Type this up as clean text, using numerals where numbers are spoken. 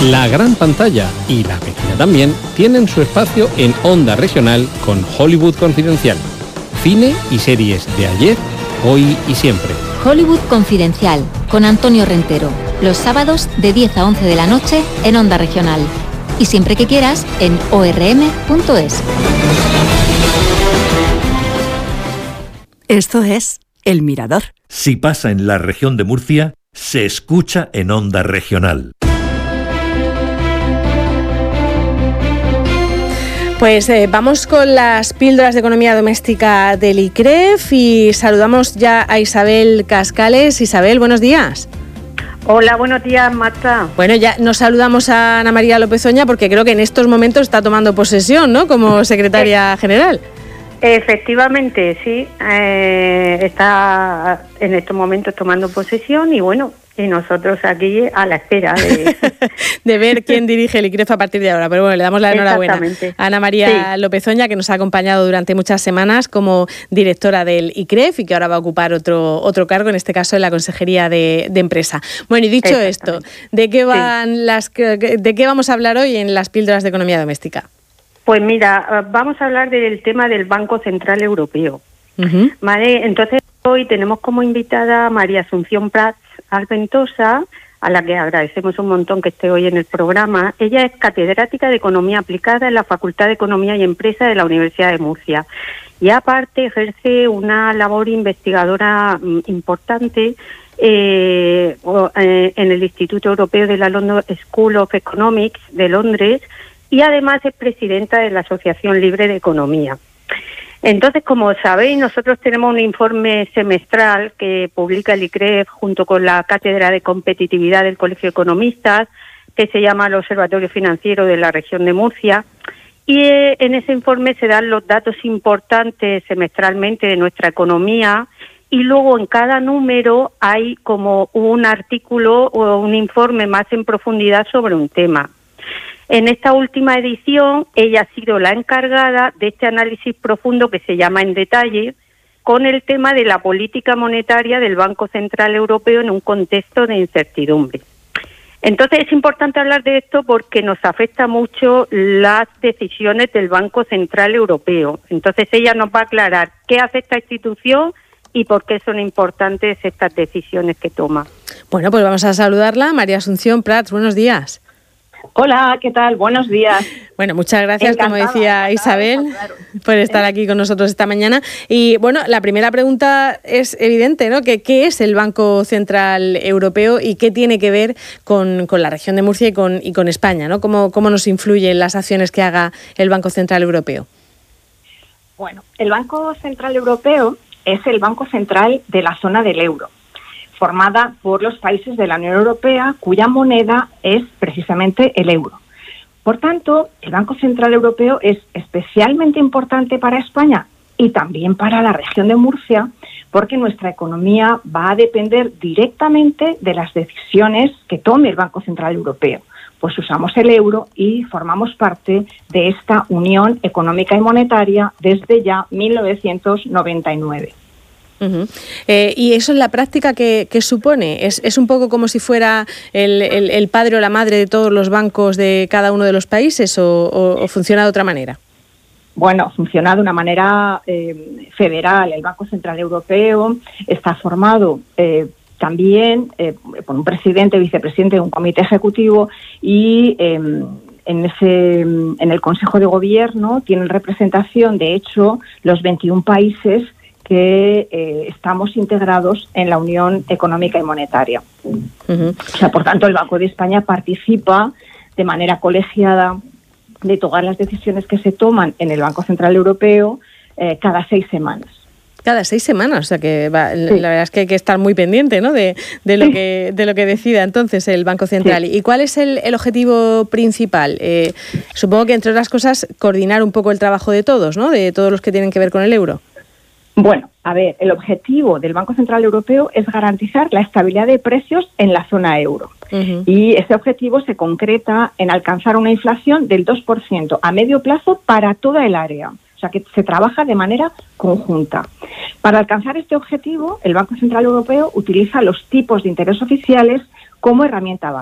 La gran pantalla y la pequeña también tienen su espacio en Onda Regional con Hollywood Confidencial. Cine y series de ayer, hoy y siempre. Hollywood Confidencial con Antonio Rentero. Los sábados de 10 a 11 de la noche en Onda Regional. Y siempre que quieras en orm.es. Esto es El Mirador. Si pasa en la región de Murcia, se escucha en Onda Regional. Pues vamos con las píldoras de economía doméstica del ICREF y saludamos ya a Isabel Cascales. Isabel, buenos días. Hola, buenos días, Marta. Bueno, ya nos saludamos a Ana María López Oña porque creo que en estos momentos está tomando posesión, ¿no?, como secretaria general. Efectivamente, sí, está en estos momentos tomando posesión y bueno, y nosotros aquí a la espera de ver quién dirige el ICREF a partir de ahora. Pero bueno, le damos la enhorabuena a Ana María López Oña, que nos ha acompañado durante muchas semanas como directora del ICREF y que ahora va a ocupar otro cargo, en este caso en la Consejería de Empresa. Bueno, y dicho esto, ¿de qué vamos a hablar hoy en las píldoras de economía doméstica? Pues mira, vamos a hablar del tema del Banco Central Europeo. ¿Vale? Entonces hoy tenemos como invitada a María Asunción Prats Alventosa, a la que agradecemos un montón que esté hoy en el programa. Ella es catedrática de Economía Aplicada en la Facultad de Economía y Empresa de la Universidad de Murcia. Y aparte ejerce una labor investigadora importante en el Instituto Europeo de la London School of Economics de Londres, y además es presidenta de la Asociación Libre de Economía. Entonces, como sabéis, nosotros tenemos un informe semestral que publica el ICREF junto con la Cátedra de Competitividad del Colegio de Economistas, que se llama el Observatorio Financiero de la Región de Murcia, y en ese informe se dan los datos importantes semestralmente de nuestra economía, y luego en cada número hay como un artículo o un informe más en profundidad sobre un tema. En esta última edición, ella ha sido la encargada de este análisis profundo que se llama En Detalle, con el tema de la política monetaria del Banco Central Europeo en un contexto de incertidumbre. Entonces es importante hablar de esto porque nos afecta mucho las decisiones del Banco Central Europeo. Entonces ella nos va a aclarar qué hace esta institución y por qué son importantes estas decisiones que toma. Bueno, pues vamos a saludarla. María Asunción Prats, buenos días. Hola, ¿qué tal? Buenos días. Bueno, muchas gracias, como decía Isabel, por estar aquí con nosotros esta mañana. Y bueno, la primera pregunta es evidente, ¿no? ¿Qué es el Banco Central Europeo y qué tiene que ver con la región de Murcia y con España, ¿no? ¿Cómo nos influyen las acciones que haga el Banco Central Europeo? Bueno, el Banco Central Europeo es el banco central de la zona del euro, formada por los países de la Unión Europea, cuya moneda es precisamente el euro. Por tanto, el Banco Central Europeo es especialmente importante para España y también para la región de Murcia, porque nuestra economía va a depender directamente de las decisiones que tome el Banco Central Europeo. Pues usamos el euro y formamos parte de esta Unión Económica y Monetaria desde ya 1999. ¿Y eso en la práctica qué supone? ¿Es un poco como si fuera el padre o la madre de todos los bancos de cada uno de los países o funciona de otra manera? Bueno, funciona de una manera federal. El Banco Central Europeo está formado también por un presidente, vicepresidente de un comité ejecutivo y en el Consejo de Gobierno tienen representación, de hecho, los 21 países que estamos integrados en la Unión Económica y Monetaria. O sea, por tanto, el Banco de España participa de manera colegiada de todas las decisiones que se toman en el Banco Central Europeo cada 6 semanas. Cada 6 semanas, o sea que la verdad es que hay que estar muy pendiente, ¿no?, de lo que decida entonces el Banco Central. Sí. ¿Y cuál es el objetivo principal? Supongo que, entre otras cosas, coordinar un poco el trabajo de todos, ¿no?, de todos los que tienen que ver con el euro. Bueno, a ver, el objetivo del Banco Central Europeo es garantizar la estabilidad de precios en la zona euro. Y ese objetivo se concreta en alcanzar una inflación del 2% a medio plazo para toda el área. O sea, que se trabaja de manera conjunta. Para alcanzar este objetivo, el Banco Central Europeo utiliza los tipos de interés oficiales como herramienta básica.